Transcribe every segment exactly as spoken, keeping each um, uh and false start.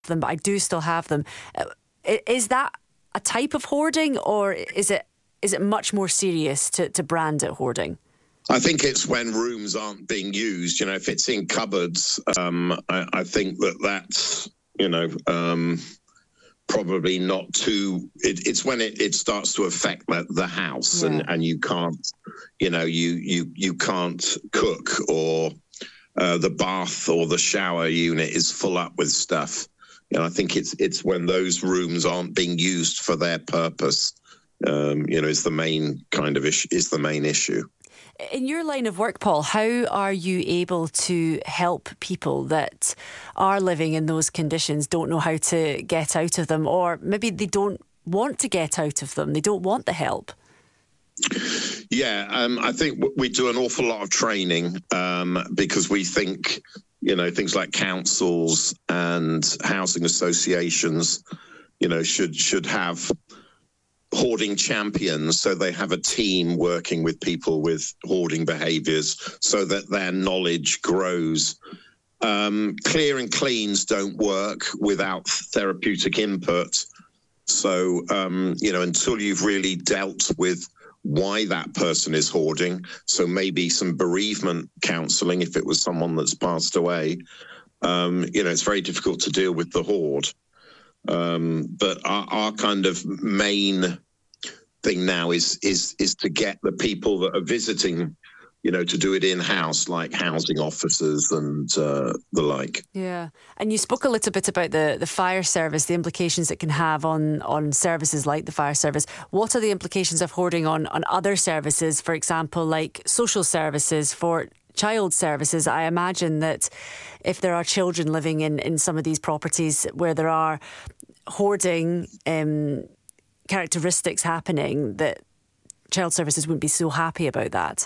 them, but I do still have them. Uh, is that a type of hoarding, or is it is it much more serious to, to brand it hoarding? I think it's when rooms aren't being used. You know, if it's in cupboards, um, I, I think that that's, you know, um, probably not too, it, it's when it, it starts to affect the, the house, yeah. and, and you can't, you know, you, you, you can't cook, or uh, the bath or the shower unit is full up with stuff. You know, I think it's, it's when those rooms aren't being used for their purpose, um, you know, is the main kind of issue, is the main issue. In your line of work, Paul, how are you able to help people that are living in those conditions, don't know how to get out of them, or maybe they don't want to get out of them, they don't want the help? Yeah, um, I think we do an awful lot of training um, because we think, you know, things like councils and housing associations, you know, should should have hoarding champions, so they have a team working with people with hoarding behaviours so that their knowledge grows. Um, clear and cleans don't work without therapeutic input. So, um, you know, until you've really dealt with why that person is hoarding, so maybe some bereavement counselling if it was someone that's passed away, um, you know, it's very difficult to deal with the hoard. Um, but our, our kind of main thing now is is is to get the people that are visiting, you know, to do it in-house, like housing officers and uh, the like. Yeah. And you spoke a little bit about the, the fire service, the implications it can have on, on services like the fire service. What are the implications of hoarding on, on other services, for example, like social services, for child services? I imagine that if there are children living in, in some of these properties where there are hoarding um, characteristics happening, that child services wouldn't be so happy about that.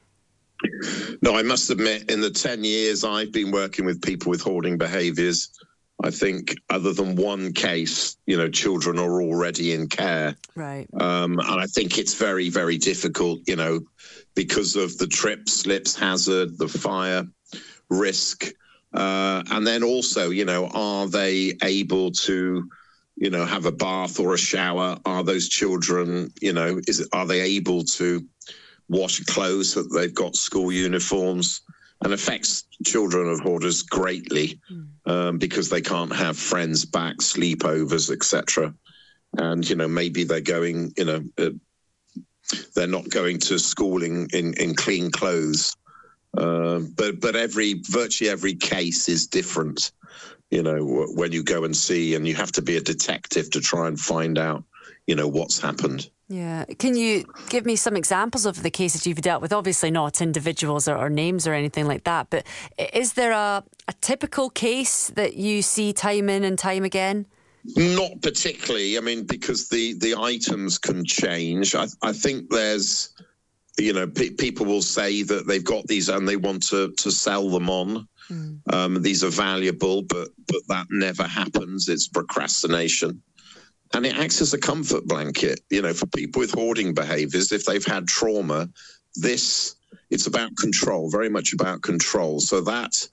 No, I must admit, in the ten years I've been working with people with hoarding behaviours, I think other than one case, you know, children are already in care. Right. Um, and I think it's very, very difficult, you know, because of the trip, slips, hazard, the fire risk. Uh, and then also, you know, are they able to, you know, have a bath or a shower? Are those children, you know, is it, are they able to wash clothes so that they've got school uniforms? And affects children of hoarders greatly mm. um, because they can't have friends back, sleepovers, et cetera. And, you know, maybe they're going, you know, uh, they're not going to school in, in, in clean clothes. Uh, but but every virtually every case is different, you know, when you go and see, and you have to be a detective to try and find out, you know, what's happened. Yeah. Can you give me some examples of the cases you've dealt with? Obviously not individuals or, or names or anything like that, but is there a, a typical case that you see time in and time again? Not particularly. I mean, because the, the items can change. I, I think there's, you know, pe- people will say that they've got these and they want to, to sell them on. Mm. Um, these are valuable, but but that never happens. It's procrastination. And it acts as a comfort blanket, you know, for people with hoarding behaviours. If they've had trauma, this, it's about control, very much about control. So that,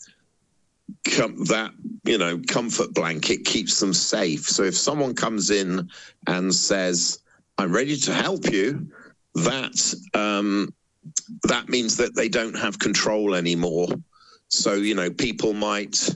com- that you know, comfort blanket keeps them safe. So if someone comes in and says, I'm ready to help you, that um, that means that they don't have control anymore. So, you know, people might,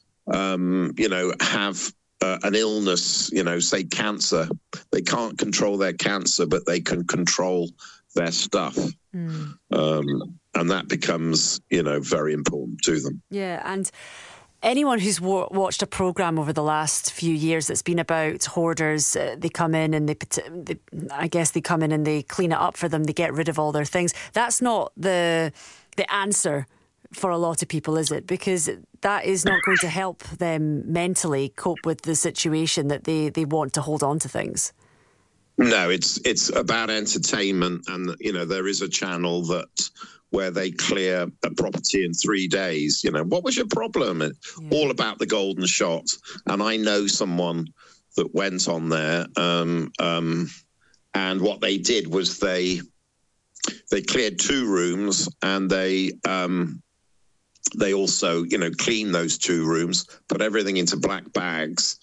um, you know, have Uh, an illness, you know, say cancer. They can't control their cancer, but they can control their stuff. Mm. Um, and that becomes, you know, very important to them. Yeah, and anyone who's w- watched a programme over the last few years that's been about hoarders, uh, they come in and they, they, I guess they come in and they clean it up for them, they get rid of all their things. That's not the the answer for a lot of people, is it? Because that is not going to help them mentally cope with the situation that they, they want to hold on to things. No, it's it's about entertainment, and you know there is a channel that where they clear a property in three days. You know, what was your problem? Yeah. All about the golden shot. And I know someone that went on there, um, um, and what they did was they they cleared two rooms, and they. Um, They also, you know, clean those two rooms, put everything into black bags,